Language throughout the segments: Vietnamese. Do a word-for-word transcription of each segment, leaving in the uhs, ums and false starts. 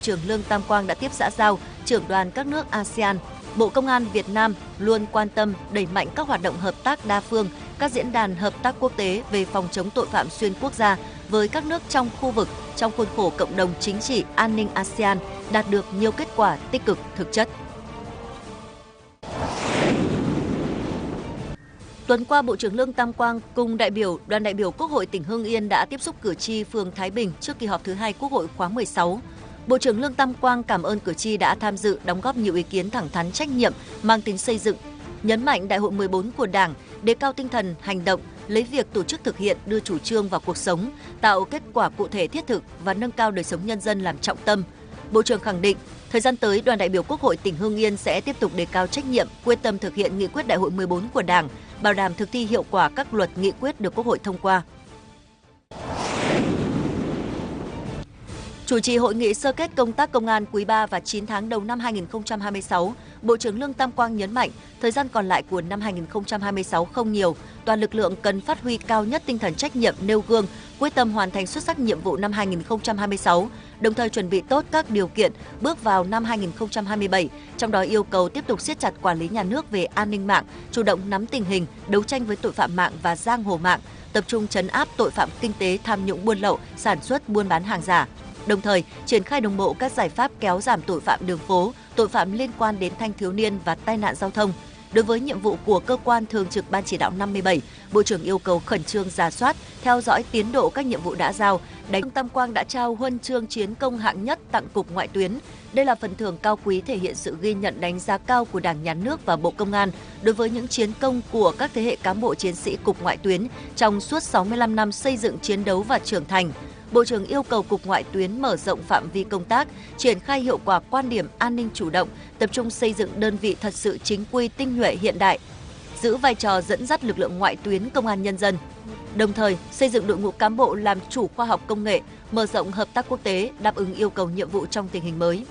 Trưởng Lương Tam Quang đã tiếp xã giao trưởng đoàn các nước a sê an. Bộ Công an Việt Nam luôn quan tâm đẩy mạnh các hoạt động hợp tác đa phương, các diễn đàn hợp tác quốc tế về phòng chống tội phạm xuyên quốc gia với các nước trong khu vực trong khuôn khổ cộng đồng chính trị an ninh a sê an, đạt được nhiều kết quả tích cực thực chất. Tuần qua, Bộ trưởng Lương Tam Quang cùng đại biểu đoàn đại biểu Quốc hội tỉnh Hưng Yên đã tiếp xúc cử tri phường Thái Bình trước kỳ họp thứ hai Quốc hội khóa mười sáu. Bộ trưởng Lương Tam Quang cảm ơn cử tri đã tham dự, đóng góp nhiều ý kiến thẳng thắn, trách nhiệm, mang tính xây dựng, nhấn mạnh Đại hội mười bốn của Đảng, đề cao tinh thần hành động, lấy việc tổ chức thực hiện đưa chủ trương vào cuộc sống, tạo kết quả cụ thể thiết thực và nâng cao đời sống nhân dân làm trọng tâm. Bộ trưởng khẳng định, thời gian tới, đoàn đại biểu Quốc hội tỉnh Hưng Yên sẽ tiếp tục đề cao trách nhiệm, quyết tâm thực hiện nghị quyết Đại hội mười bốn của Đảng, bảo đảm thực thi hiệu quả các luật nghị quyết được Quốc hội thông qua. Chủ trì hội nghị sơ kết công tác công an quý ba và chín tháng đầu năm hai nghìn không trăm hai mươi sáu, Bộ trưởng Lương Tam Quang nhấn mạnh, thời gian còn lại của năm hai nghìn không trăm hai mươi sáu không nhiều, toàn lực lượng cần phát huy cao nhất tinh thần trách nhiệm, nêu gương, quyết tâm hoàn thành xuất sắc nhiệm vụ năm hai nghìn không trăm hai mươi sáu, đồng thời chuẩn bị tốt các điều kiện bước vào năm hai nghìn không trăm hai mươi bảy, trong đó yêu cầu tiếp tục siết chặt quản lý nhà nước về an ninh mạng, chủ động nắm tình hình, đấu tranh với tội phạm mạng và giang hồ mạng, tập trung trấn áp tội phạm kinh tế, tham nhũng, buôn lậu, sản xuất, buôn bán hàng giả. Đồng thời, triển khai đồng bộ các giải pháp kéo giảm tội phạm đường phố, tội phạm liên quan đến thanh thiếu niên và tai nạn giao thông. Đối với nhiệm vụ của cơ quan thường trực Ban chỉ đạo năm mươi bảy, Bộ trưởng yêu cầu khẩn trương rà soát, theo dõi tiến độ các nhiệm vụ đã giao. Đánh Tam Quang đã trao huân chương chiến công hạng nhất tặng Cục Ngoại tuyến. Đây là phần thưởng cao quý thể hiện sự ghi nhận đánh giá cao của Đảng, Nhà nước và Bộ Công an đối với những chiến công của các thế hệ cán bộ chiến sĩ Cục Ngoại tuyến trong suốt sáu mươi lăm năm xây dựng, chiến đấu và trưởng thành. Bộ trưởng yêu cầu Cục Ngoại tuyến mở rộng phạm vi công tác, triển khai hiệu quả quan điểm an ninh chủ động, tập trung xây dựng đơn vị thật sự chính quy, tinh nhuệ, hiện đại, giữ vai trò dẫn dắt lực lượng ngoại tuyến công an nhân dân. Đồng thời, xây dựng đội ngũ cán bộ làm chủ khoa học công nghệ, mở rộng hợp tác quốc tế, đáp ứng yêu cầu nhiệm vụ trong tình hình mới.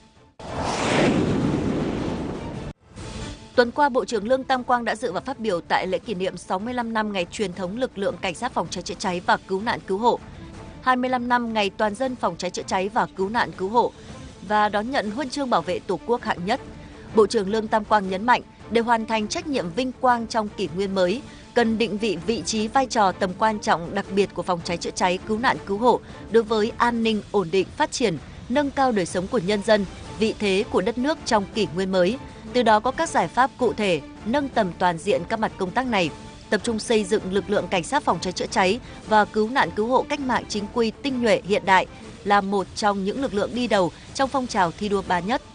Tuần qua, Bộ trưởng Lương Tam Quang đã dự và phát biểu tại lễ kỷ niệm sáu mươi lăm năm ngày truyền thống lực lượng cảnh sát phòng cháy chữa cháy và cứu nạn cứu hộ, hai mươi lăm năm ngày toàn dân phòng cháy chữa cháy và cứu nạn cứu hộ và đón nhận huân chương bảo vệ Tổ quốc hạng nhất. Bộ trưởng Lương Tam Quang nhấn mạnh, để hoàn thành trách nhiệm vinh quang trong kỷ nguyên mới, cần định vị vị trí, vai trò, tầm quan trọng đặc biệt của phòng cháy chữa cháy, cứu nạn cứu hộ đối với an ninh, ổn định, phát triển, nâng cao đời sống của nhân dân, vị thế của đất nước trong kỷ nguyên mới. Từ đó có các giải pháp cụ thể, nâng tầm toàn diện các mặt công tác này, tập trung xây dựng lực lượng cảnh sát phòng cháy chữa cháy và cứu nạn cứu hộ cách mạng chính quy, tinh nhuệ, hiện đại, là một trong những lực lượng đi đầu trong phong trào thi đua ba nhất.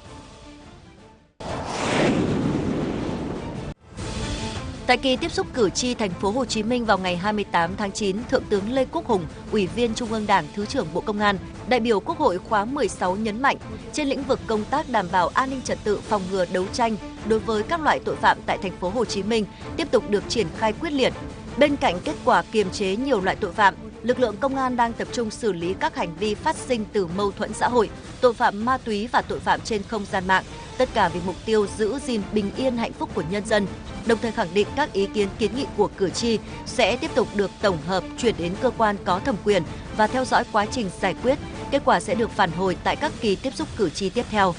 Tại kỳ tiếp xúc cử tri thành phố Hồ Chí Minh vào ngày hai mươi tám tháng chín, Thượng tướng Lê Quốc Hùng, Ủy viên Trung ương Đảng, Thứ trưởng Bộ Công an, đại biểu Quốc hội khóa mười sáu nhấn mạnh, trên lĩnh vực công tác đảm bảo an ninh trật tự, phòng ngừa, đấu tranh đối với các loại tội phạm tại thành phố Hồ Chí Minh tiếp tục được triển khai quyết liệt. Bên cạnh kết quả kiềm chế nhiều loại tội phạm, lực lượng công an đang tập trung xử lý các hành vi phát sinh từ mâu thuẫn xã hội, tội phạm ma túy và tội phạm trên không gian mạng, tất cả vì mục tiêu giữ gìn bình yên hạnh phúc của nhân dân. Đồng thời khẳng định các ý kiến kiến nghị của cử tri sẽ tiếp tục được tổng hợp, chuyển đến cơ quan có thẩm quyền và theo dõi quá trình giải quyết. Kết quả sẽ được phản hồi tại các kỳ tiếp xúc cử tri tiếp theo.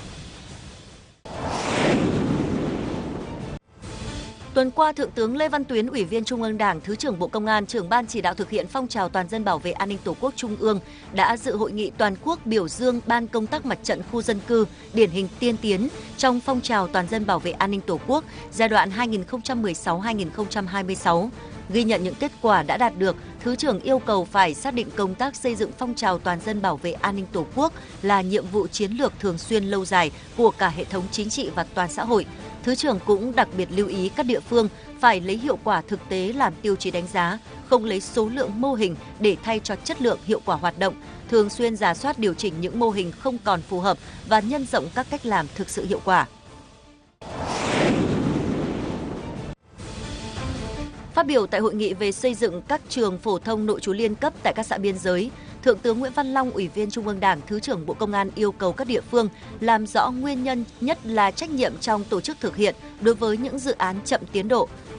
Tuần qua, Thượng tướng Lê Văn Tuyến, Ủy viên Trung ương Đảng, Thứ trưởng Bộ Công an, trưởng Ban chỉ đạo thực hiện phong trào toàn dân bảo vệ an ninh Tổ quốc Trung ương đã dự hội nghị toàn quốc biểu dương Ban công tác mặt trận khu dân cư điển hình tiên tiến trong phong trào toàn dân bảo vệ an ninh Tổ quốc giai đoạn hai nghìn không trăm mười sáu đến hai nghìn không trăm hai mươi sáu. Ghi nhận những kết quả đã đạt được, Thứ trưởng yêu cầu phải xác định công tác xây dựng phong trào toàn dân bảo vệ an ninh Tổ quốc là nhiệm vụ chiến lược thường xuyên lâu dài của cả hệ thống chính trị và toàn xã hội. Thứ trưởng cũng đặc biệt lưu ý các địa phương phải lấy hiệu quả thực tế làm tiêu chí đánh giá, không lấy số lượng mô hình để thay cho chất lượng hiệu quả hoạt động, thường xuyên rà soát điều chỉnh những mô hình không còn phù hợp và nhân rộng các cách làm thực sự hiệu quả. Phát biểu tại hội nghị về xây dựng các trường phổ thông nội trú liên cấp tại các xã biên giới, Thượng tướng Nguyễn Văn Long, Ủy viên Trung ương Đảng, Thứ trưởng Bộ Công an yêu cầu các địa phương làm rõ nguyên nhân, nhất là trách nhiệm trong tổ chức thực hiện đối với những dự án chậm tiến độ,